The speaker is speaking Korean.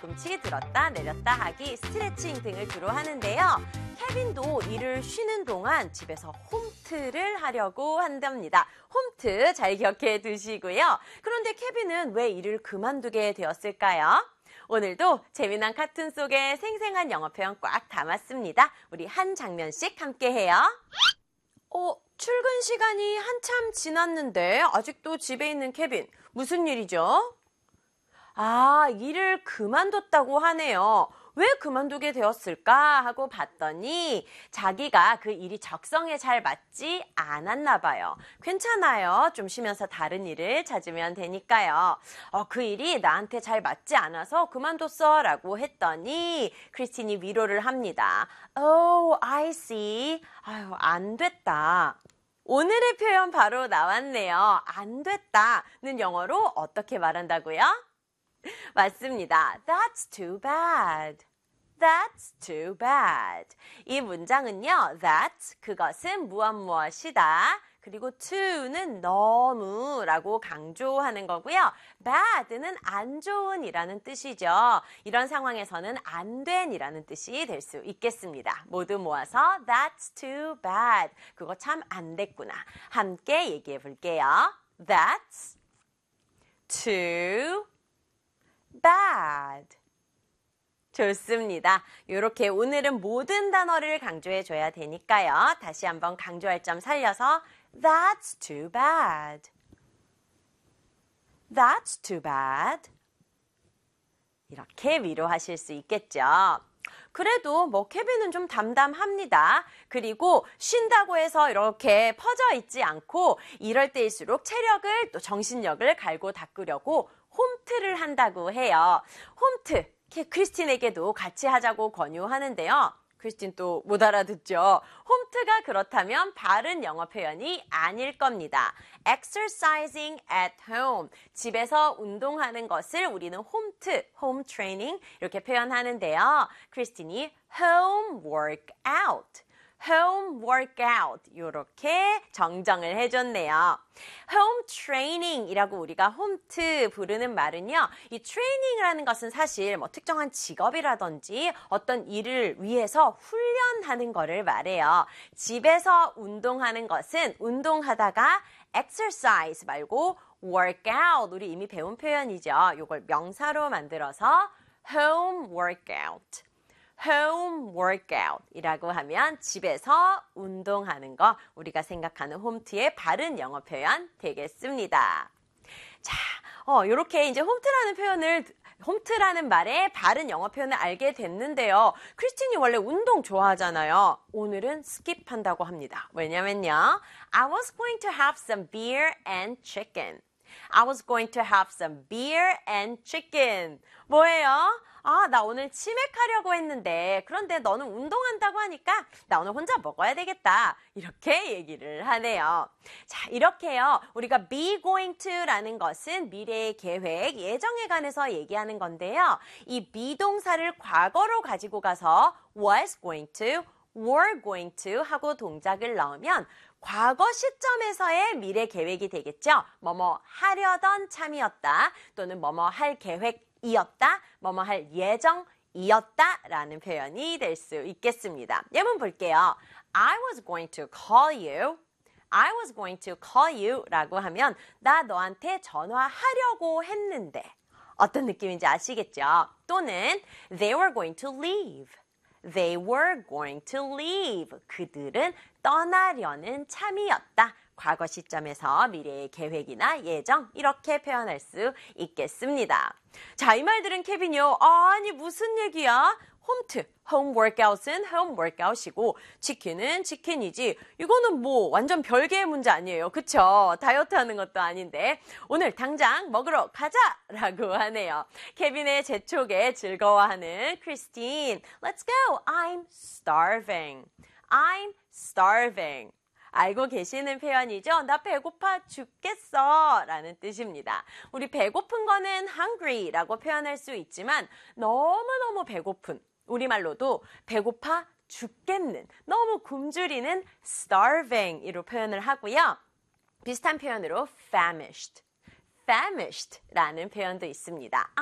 뒤꿈치 들었다 내렸다 하기, 스트레칭 등을 주로 하는데요. 케빈도 일을 쉬는 동안 집에서 홈트를 하려고 한답니다. 홈트 잘 기억해 두시고요. 그런데 케빈은 왜 일을 그만두게 되었을까요? 오늘도 재미난 카툰 속에 생생한 영어 표현 꽉 담았습니다. 우리 한 장면씩 함께해요. 출근 시간이 한참 지났는데 아직도 집에 있는 케빈. 무슨 일이죠? 일을 그만뒀다고 하네요. 왜 그만두게 되었을까 하고 봤더니 자기가 그 일이 적성에 잘 맞지 않았나 봐요. 괜찮아요. 좀 쉬면서 다른 일을 찾으면 되니까요. 그 일이 나한테 잘 맞지 않아서 그만뒀어 라고 했더니 크리스틴이 위로를 합니다. Oh, I see. 안 됐다. 오늘의 표현 바로 나왔네요. 안 됐다는 영어로 어떻게 말한다고요? 맞습니다. That's too bad. That's too bad. 이 문장은요, that, 그것은 무엇이다. 그리고 to는 너무라고 강조하는 거고요. bad는 안 좋은이라는 뜻이죠. 이런 상황에서는 안 된이라는 뜻이 될 수 있겠습니다. 모두 모아서 that's too bad. 그거 참 안 됐구나. 함께 얘기해 볼게요. That's too bad. 좋습니다. 이렇게 오늘은 모든 단어를 강조해 줘야 되니까요. 다시 한번 강조할 점 살려서 That's too bad. That's too bad. 이렇게 위로하실 수 있겠죠. 그래도 케빈은 좀 담담합니다. 그리고 쉰다고 해서 이렇게 퍼져 있지 않고 이럴 때일수록 체력을 또 정신력을 갈고 닦으려고 홈트를 한다고 해요. 홈트, 크리스틴에게도 같이 하자고 권유하는데요. 크리스틴 또 못 알아듣죠. 홈트가 그렇다면 바른 영어 표현이 아닐 겁니다. Exercising at home. 집에서 운동하는 것을 우리는 홈트, home training 이렇게 표현하는데요. 크리스틴이 home workout. home workout 이렇게 정정을 해줬네요. home training이라고 우리가 홈트 부르는 말은요. 이 training이라는 것은 사실 특정한 직업이라든지 어떤 일을 위해서 훈련하는 거를 말해요. 집에서 운동하는 것은 운동하다가 exercise 말고 workout 우리 이미 배운 표현이죠. 이걸 명사로 만들어서 home workout. home workout 이라고 하면 집에서 운동하는 거 우리가 생각하는 홈트의 바른 영어 표현 되겠습니다. 자, 이렇게 이제 홈트라는 말의 바른 영어 표현을 알게 됐는데요. 크리스틴이 원래 운동 좋아하잖아요. 오늘은 스킵한다고 합니다. 왜냐면요. I was going to have some beer and chicken. I was going to have some beer and chicken. 뭐예요? 나 오늘 치맥하려고 했는데 그런데 너는 운동한다고 하니까 나 오늘 혼자 먹어야 되겠다. 이렇게 얘기를 하네요. 자, 이렇게요. 우리가 be going to라는 것은 미래의 계획, 예정에 관해서 얘기하는 건데요. 이 be 동사를 과거로 가지고 가서 was going to, were going to 하고 동작을 넣으면 과거 시점에서의 미래 계획이 되겠죠. 뭐뭐 하려던 참이었다 또는 뭐뭐 할 계획이었다, 뭐뭐 할 예정이었다 라는 표현이 될 수 있겠습니다. 예문 볼게요. I was going to call you. I was going to call you 라고 하면 나 너한테 전화하려고 했는데 어떤 느낌인지 아시겠죠? 또는 they were going to leave. They were going to leave. 그들은 떠나려는 참이었다. 과거 시점에서 미래의 계획이나 예정 이렇게 표현할 수 있겠습니다. 자, 이 말들은 케빈이요. 아니 무슨 얘기야? 홈트, home workout은 home workout이고 치킨은 치킨이지. 이거는 완전 별개의 문제 아니에요. 그쵸? 다이어트 하는 것도 아닌데 오늘 당장 먹으러 가자라고 하네요. 케빈의 재촉에 즐거워하는 크리스틴. Let's go. I'm starving. I'm starving. 알고 계시는 표현이죠. 나 배고파 죽겠어 라는 뜻입니다. 우리 배고픈 거는 hungry라고 표현할 수 있지만 너무너무 배고픈 우리말로도 배고파 죽겠는, 너무 굶주리는 starving으로 표현을 하고요. 비슷한 표현으로 famished 라는 표현도 있습니다.